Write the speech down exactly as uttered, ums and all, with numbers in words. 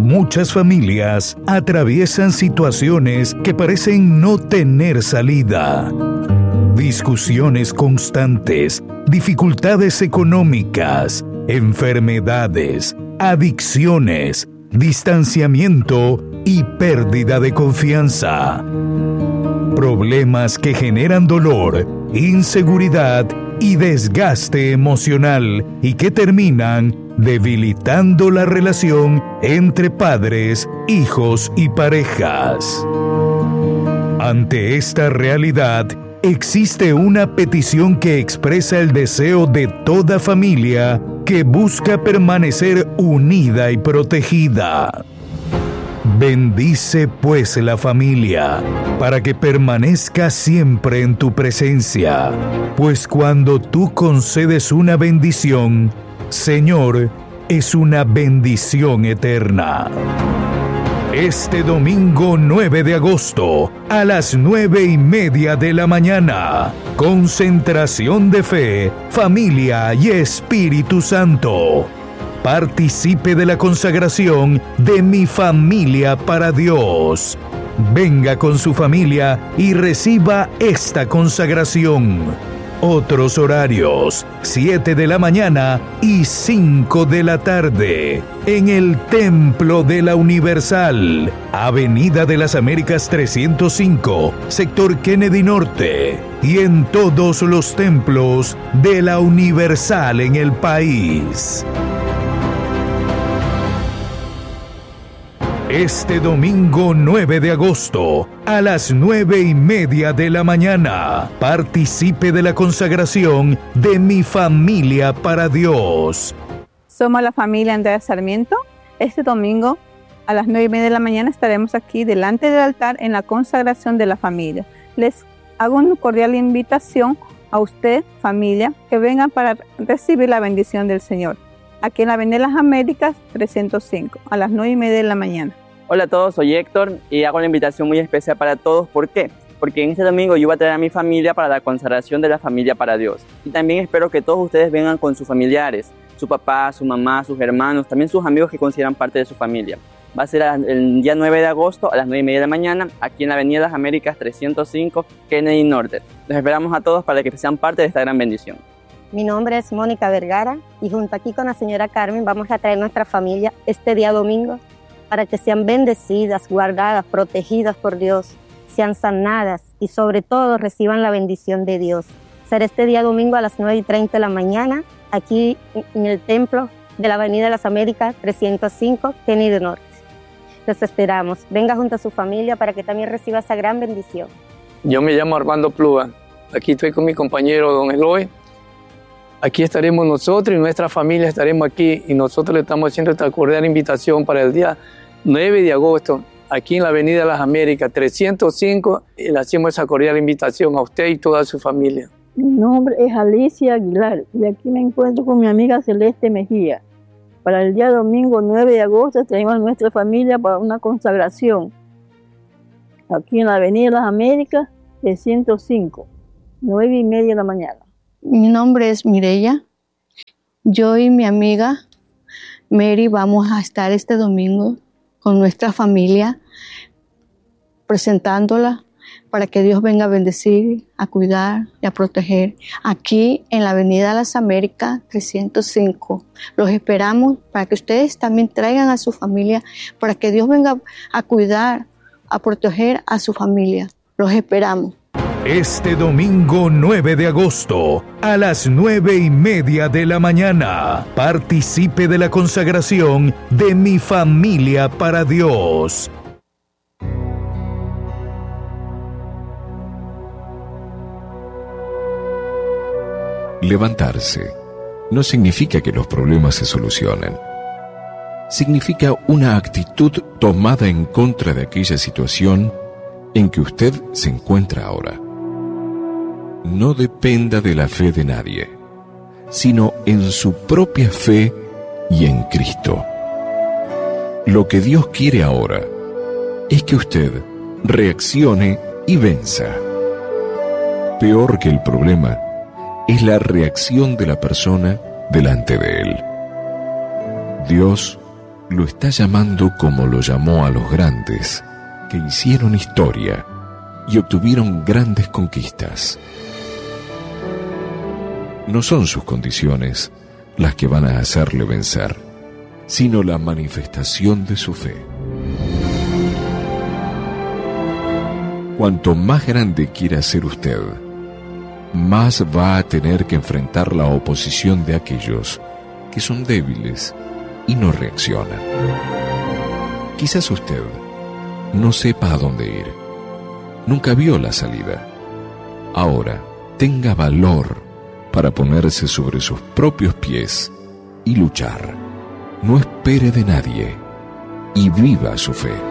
muchas familias atraviesan situaciones que parecen no tener salida. Discusiones constantes, dificultades económicas, enfermedades, adicciones, distanciamiento y pérdida de confianza. Problemas que generan dolor, inseguridad y desgaste emocional y que terminan debilitando la relación entre padres, hijos y parejas. Ante esta realidad, existe una petición que expresa el deseo de toda familia que busca permanecer unida y protegida. Bendice pues la familia, para que permanezca siempre en tu presencia, pues cuando tú concedes una bendición, Señor, es una bendición eterna. Este domingo nueve de agosto, a las nueve y media de la mañana, concentración de fe, familia y Espíritu Santo. Participe de la consagración de Mi Familia para Dios. Venga con su familia y reciba esta consagración. Otros horarios, siete de la mañana y cinco de la tarde, en el Templo de la Universal, Avenida de las Américas trescientos cinco, sector Kennedy Norte, y en todos los templos de la Universal en el país. Este domingo nueve de agosto, a las nueve y media de la mañana, participe de la consagración de Mi Familia para Dios. Somos la familia Andrea Sarmiento. Este domingo, a las nueve y media de la mañana, estaremos aquí delante del altar en la consagración de la familia. Les hago una cordial invitación a usted, familia, que vengan para recibir la bendición del Señor. Aquí en la Avenida de las Américas trescientos cinco, a las nueve y media de la mañana. Hola a todos, soy Héctor y hago una invitación muy especial para todos. ¿Por qué? Porque en este domingo yo voy a traer a mi familia para la consagración de la familia para Dios. Y también espero que todos ustedes vengan con sus familiares, su papá, su mamá, sus hermanos, también sus amigos que consideran parte de su familia. Va a ser el día nueve de agosto a las nueve y media de la mañana, aquí en la Avenida de las Américas trescientos cinco, Kennedy Norte. Los esperamos a todos para que sean parte de esta gran bendición. Mi nombre es Mónica Vergara y junto aquí con la señora Carmen vamos a traer nuestra familia este día domingo para que sean bendecidas, guardadas, protegidas por Dios, sean sanadas y sobre todo reciban la bendición de Dios. Será este día domingo a las nueve y treinta de la mañana aquí en el Templo de la Avenida de las Américas trescientos cinco, Kennedy Norte. Los esperamos. Venga junto a su familia para que también reciba esa gran bendición. Yo me llamo Armando Plúa. Aquí estoy con mi compañero don Eloy. Aquí estaremos nosotros y nuestra familia estaremos aquí y nosotros le estamos haciendo esta cordial invitación para el día nueve de agosto, aquí en la Avenida de las Américas trescientos cinco, y le hacemos esa cordial invitación a usted y toda su familia. Mi nombre es Alicia Aguilar y aquí me encuentro con mi amiga Celeste Mejía. Para el día domingo nueve de agosto traemos a nuestra familia para una consagración aquí en la Avenida de las Américas trescientos cinco, nueve y media de la mañana. Mi nombre es Mireya. Yo y mi amiga Mary vamos a estar este domingo con nuestra familia presentándola para que Dios venga a bendecir, a cuidar y a proteger aquí en la Avenida de las Américas trescientos cinco. Los esperamos para que ustedes también traigan a su familia, para que Dios venga a cuidar, a proteger a su familia. Los esperamos. Este domingo nueve de agosto, a las nueve y media de la mañana, participe de la consagración de Mi Familia para Dios. Levantarse no significa que los problemas se solucionen. Significa una actitud tomada en contra de aquella situación en que usted se encuentra ahora. No dependa de la fe de nadie, sino en su propia fe y en Cristo. Lo que Dios quiere ahora es que usted reaccione y venza. Peor que el problema es la reacción de la persona delante de él. Dios lo está llamando como lo llamó a los grandes que hicieron historia y obtuvieron grandes conquistas. No son sus condiciones las que van a hacerle vencer, sino la manifestación de su fe. Cuanto más grande quiera ser usted, más va a tener que enfrentar la oposición de aquellos que son débiles y no reaccionan. Quizás usted no sepa a dónde ir, nunca vio la salida. Ahora tenga valor para ponerse sobre sus propios pies y luchar. No espere de nadie y viva su fe.